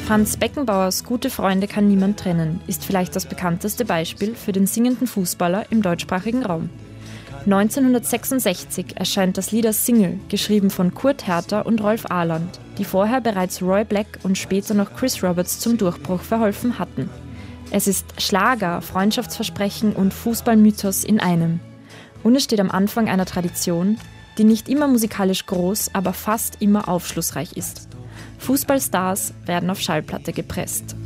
Franz Beckenbauers Gute Freunde kann niemand trennen ist vielleicht das bekannteste Beispiel für den singenden Fußballer im deutschsprachigen Raum. 1966 erscheint das Lied als Single, geschrieben von Kurt Herter und Rolf Ahland, die vorher bereits Roy Black und später noch Chris Roberts zum Durchbruch verholfen hatten. Es ist Schlager, Freundschaftsversprechen und Fußballmythos in einem. Und es steht am Anfang einer Tradition, die nicht immer musikalisch groß, aber fast immer aufschlussreich ist. Fußballstars werden auf Schallplatte gepresst.